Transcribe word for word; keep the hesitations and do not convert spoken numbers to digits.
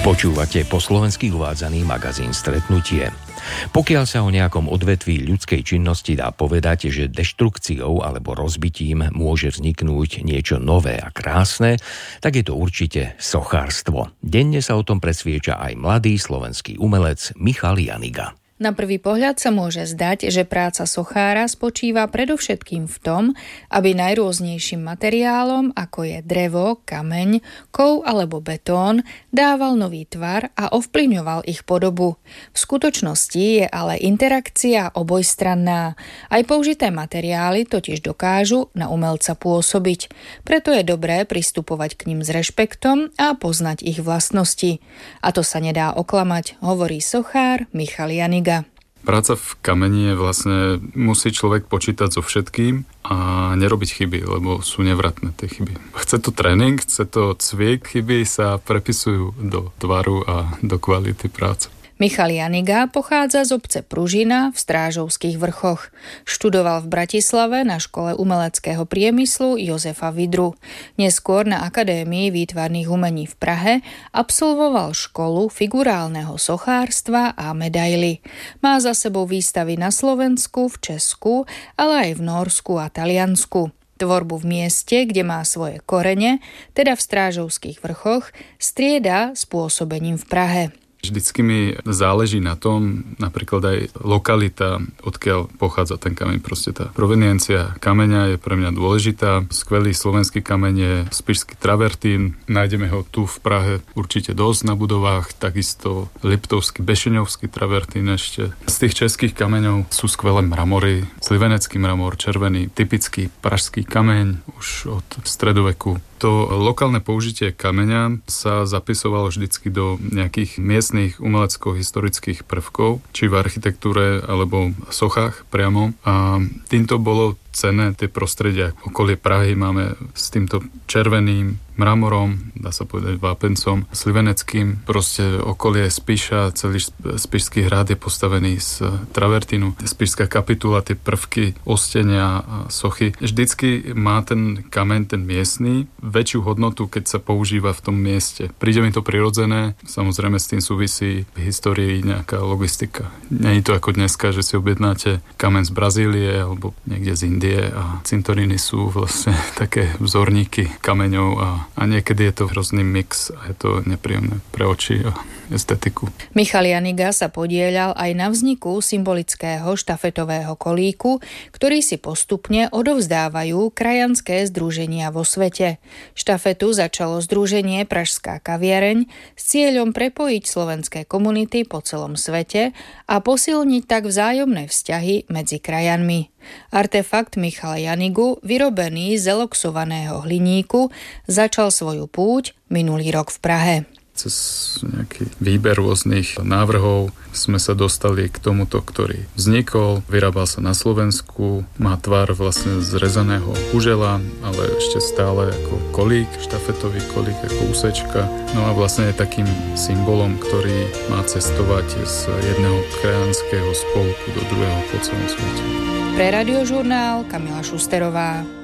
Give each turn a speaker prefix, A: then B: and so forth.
A: Počúvate po slovensky uvádzaný magazín Stretnutie. Pokiaľ sa o nejakom odvetví ľudskej činnosti dá povedať, že deštrukciou alebo rozbitím môže vzniknúť niečo nové a krásne, tak je to určite sochárstvo. Denne sa o tom presvieča aj mladý slovenský umelec Michal Janiga.
B: Na prvý pohľad sa môže zdať, že práca sochára spočíva predovšetkým v tom, aby najrôznejším materiálom, ako je drevo, kameň, kov alebo betón, dával nový tvar a ovplyvňoval ich podobu. V skutočnosti je ale interakcia obojstranná. Aj použité materiály totiž dokážu na umelca pôsobiť. Preto je dobré pristupovať k nim s rešpektom a poznať ich vlastnosti. A to sa nedá oklamať, hovorí sochár Michal Janiga.
C: Práca v kameni je vlastne, musí človek počítať so všetkým a nerobiť chyby, lebo sú nevratné tie chyby. Chce to tréning, chce to cvik, chyby sa prepisujú do tvaru a do kvality práce.
B: Michal Janiga pochádza z obce Pružina v Strážovských vrchoch. Študoval v Bratislave na škole umeleckého priemyslu Jozefa Vidru. Neskôr na Akadémii výtvarných umení v Prahe absolvoval školu figurálneho sochárstva a medaily. Má za sebou výstavy na Slovensku, v Česku, ale aj v Nórsku a Taliansku. Tvorbu v mieste, kde má svoje korene, teda v Strážovských vrchoch, strieda s pôsobením v Prahe.
C: Vždycky mi záleží na tom, napríklad aj lokalita, odkiaľ pochádza ten kameň. Proste tá proveniencia kameňa je pre mňa dôležitá. Skvelý slovenský kameň je spišský travertín. Nájdeme ho tu v Prahe určite dosť na budovách. Takisto liptovský, bešeňovský travertín ešte. Z tých českých kameňov sú skvelé mramory. Slivenecký mramor, červený, typický pražský kameň už od stredoveku. To lokálne použitie kameňa sa zapisovalo vždycky do nejakých miestnych umelecko-historických prvkov, či v architektúre alebo sochách priamo. A týmto bolo cenné tie prostredia. Okolie Prahy máme s týmto červeným mramorom, dá sa povedať vápencom, sliveneckým. Proste okolie Spiša, celý Spišský hrad je postavený z travertínu. Spišská kapitula, tie prvky, ostenia a sochy. Vždycky má ten kameň, ten miestny, väčšiu hodnotu, keď sa používa v tom mieste. Príde mi to prirodzené, samozrejme s tým súvisí v histórii nejaká logistika. Nie je to ako dneska, že si objednáte kameň z Brazílie alebo niekde z Indie a cintoríny sú vlastne také vzorníky kameňov a, a niekedy je to hrozný mix a je to nepríjemné pre oči a estetiku.
B: Michal Janiga sa podieľal aj na vzniku symbolického štafetového kolíku, ktorý si postupne odovzdávajú krajanské združenia vo svete. Štafetu začalo združenie Pražská kaviareň s cieľom prepojiť slovenské komunity po celom svete a posilniť tak vzájomné vzťahy medzi krajanmi. Artefakt Michala Janigu, vyrobený z eloxovaného hliníku, začal svoju púť minulý rok v Prahe.
C: Cez nejaký výber rôznych návrhov sme sa dostali k tomuto, ktorý vznikol. Vyrábal sa na Slovensku, má tvar vlastne zrezaného kužela, ale ešte stále ako kolík, štafetový kolík, ako úsečka. No a vlastne je takým symbolom, ktorý má cestovať z jedného krajanského spolku do druhého po celom svete.
B: Pre Radiožurnál Kamila Šusterová.